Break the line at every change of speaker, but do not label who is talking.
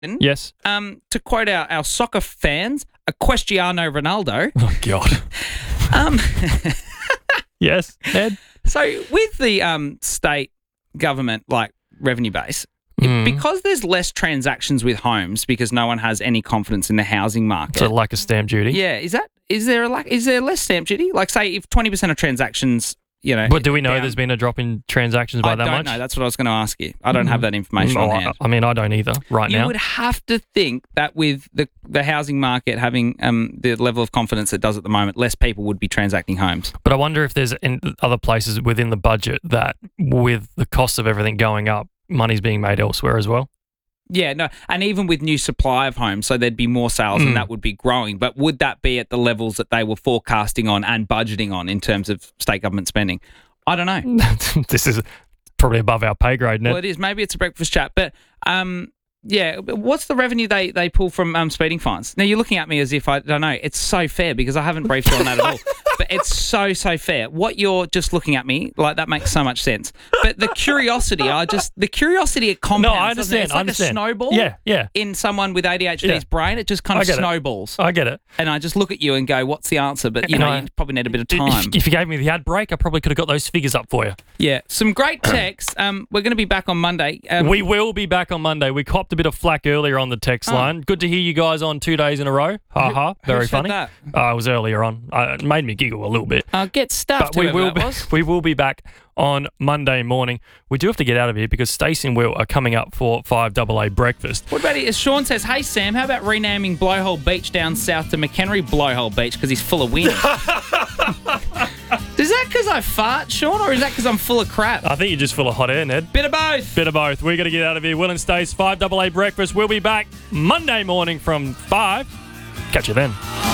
Yes.
To quote our soccer fans, a Cristiano Ronaldo.
Oh, God. Yes, Ed?
So with the state government revenue base, because there's less transactions with homes because no one has any confidence in the housing market.
So like a stamp duty.
Yeah, is there less stamp duty? Like say if 20% of transactions,
But do we know there's been a drop in transactions by that much?
I don't know. That's what I was going to ask you. I don't have that information on hand.
I mean, I don't either now.
You would have to think that with the housing market having the level of confidence it does at the moment, less people would be transacting homes.
But I wonder if there's in other places within the budget that with the cost of everything going up, money's being made elsewhere as well.
Yeah, no, and even with new supply of homes, so there'd be more sales and that would be growing. But would that be at the levels that they were forecasting on and budgeting on in terms of state government spending? I don't know.
This is probably above our pay grade, Ned.
Well, it is. Maybe it's a breakfast chat. But, yeah, what's the revenue they pull from speeding fines? Now, you're looking at me as if I don't know. It's so fair because I haven't briefed you on that at all. But it's so fair. What you're just looking at me, that makes so much sense. But the curiosity, it compounds.
No, I understand.
It's like a snowball in someone with ADHD's brain. It just kind of snowballs.
I get it.
And I just look at you and go, what's the answer? But, you probably need a bit of time.
If you gave me the ad break, I probably could have got those figures up for you.
Yeah. Some great texts. We're going to be back on Monday.
We will be back on Monday. We copped a bit of flack earlier on the text line. Good to hear you guys on 2 days in a row. Ha ha. Very funny.
That?
It was earlier on. It made me giggle a little bit.
Get stuffed.
But we will be back on Monday morning. We do have to get out of here because Stacey and Will are coming up for 5AA breakfast.
What about it? As Sean says, hey Sam, how about renaming Blowhole Beach down south to McHenry Blowhole Beach because he's full of wind? Is that because I fart, Sean, or is that because I'm full of crap?
I think you're just full of hot air, Ned.
Bit of both.
We're going to get out of here. Will and Stace, 5AA breakfast. We'll be back Monday morning from 5. Catch you then.